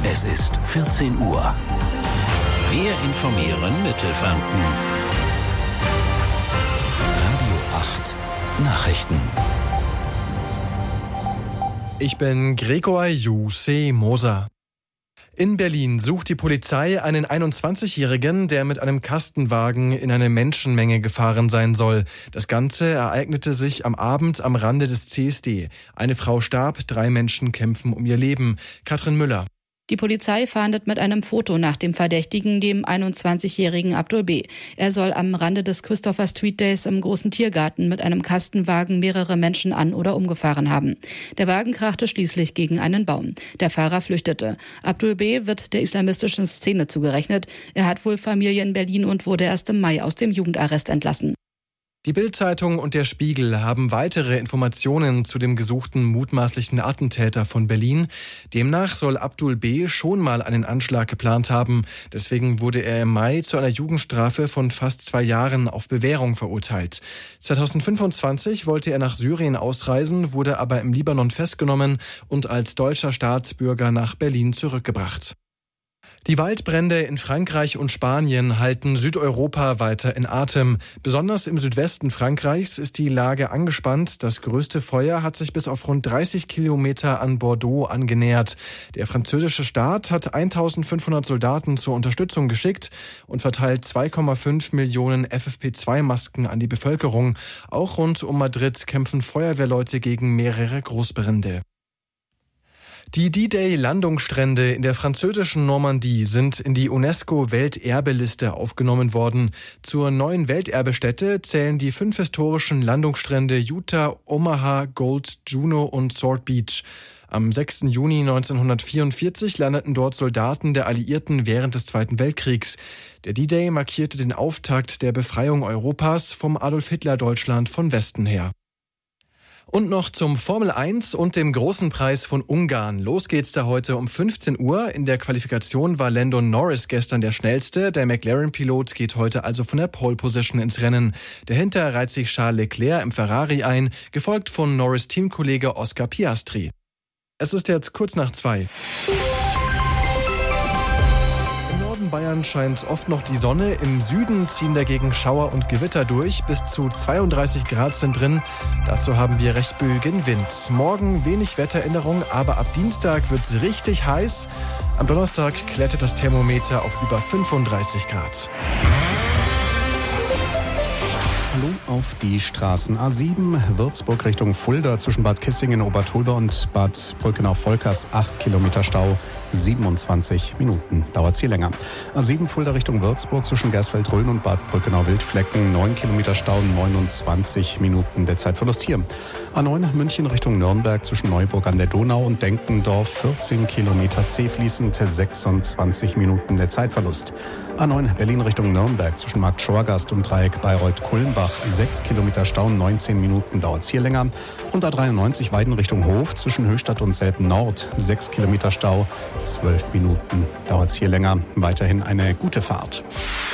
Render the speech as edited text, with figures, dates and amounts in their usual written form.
Es ist 14 Uhr. Wir informieren Mittelfranken. Radio 8 Nachrichten. Ich bin Gregor Moser. In Berlin sucht die Polizei einen 21-Jährigen, der mit einem Kastenwagen in eine Menschenmenge gefahren sein soll. Das Ganze ereignete sich am Abend am Rande des CSD. Eine Frau starb, 3 Menschen kämpfen um ihr Leben. Katrin Müller. Die Polizei fahndet mit einem Foto nach dem Verdächtigen, dem 21-jährigen Abdul B. Er soll am Rande des Christopher Street Days im großen Tiergarten mit einem Kastenwagen mehrere Menschen an- oder umgefahren haben. Der Wagen krachte schließlich gegen einen Baum. Der Fahrer flüchtete. Abdul B. wird der islamistischen Szene zugerechnet. Er hat wohl Familie in Berlin und wurde erst im Mai aus dem Jugendarrest entlassen. Die Bild-Zeitung und der Spiegel haben weitere Informationen zu dem gesuchten mutmaßlichen Attentäter von Berlin. Demnach soll Abdul B. schon mal einen Anschlag geplant haben. Deswegen wurde er im Mai zu einer Jugendstrafe von fast 2 Jahren auf Bewährung verurteilt. 2025 wollte er nach Syrien ausreisen, wurde aber im Libanon festgenommen und als deutscher Staatsbürger nach Berlin zurückgebracht. Die Waldbrände in Frankreich und Spanien halten Südeuropa weiter in Atem. Besonders im Südwesten Frankreichs ist die Lage angespannt. Das größte Feuer hat sich bis auf rund 30 Kilometer an Bordeaux angenähert. Der französische Staat hat 1500 Soldaten zur Unterstützung geschickt und verteilt 2,5 Millionen FFP2-Masken an die Bevölkerung. Auch rund um Madrid kämpfen Feuerwehrleute gegen mehrere Großbrände. Die D-Day-Landungsstrände in der französischen Normandie sind in die UNESCO-Welterbeliste aufgenommen worden. Zur neuen Welterbestätte zählen die 5 historischen Landungsstrände Utah, Omaha, Gold, Juno und Sword Beach. Am 6. Juni 1944 landeten dort Soldaten der Alliierten während des Zweiten Weltkriegs. Der D-Day markierte den Auftakt der Befreiung Europas vom Adolf-Hitler-Deutschland von Westen her. Und noch zum Formel 1 und dem großen Preis von Ungarn. Los geht's da heute um 15 Uhr. In der Qualifikation war Lando Norris gestern der Schnellste. Der McLaren-Pilot geht heute also von der Pole Position ins Rennen. Dahinter reiht sich Charles Leclerc im Ferrari ein, gefolgt von Norris-Teamkollege Oscar Piastri. Es ist jetzt kurz nach 2. Bayern scheint oft noch die Sonne. Im Süden ziehen dagegen Schauer und Gewitter durch. Bis zu 32 Grad sind drin. Dazu haben wir recht böigen Wind. Morgen wenig Wetteränderung, aber ab Dienstag wird es richtig heiß. Am Donnerstag klettert das Thermometer auf über 35 Grad. Hallo auf die Straßen. A7 Würzburg Richtung Fulda zwischen Bad Kissingen, Obertolba und Bad Brückenau-Volkers 8 Kilometer Stau, 27 Minuten. Dauert hier länger. A7 Fulda Richtung Würzburg zwischen Gersfeld-Rhön und Bad Brückenau-Wildflecken 9 Kilometer Stau, 29 Minuten der Zeitverlust hier. A9 München Richtung Nürnberg zwischen Neuburg an der Donau und Denkendorf 14 Kilometer zäh fließend, 26 Minuten der Zeitverlust. A9 Berlin Richtung Nürnberg zwischen Markt Schorgast und Dreieck Bayreuth-Kulmbach 6 Kilometer Stau, 19 Minuten dauert es hier länger. Und A93 Weiden Richtung Hof zwischen Höchstadt und Selben Nord 6 Kilometer Stau, 12 Minuten dauert es hier länger. Weiterhin eine gute Fahrt.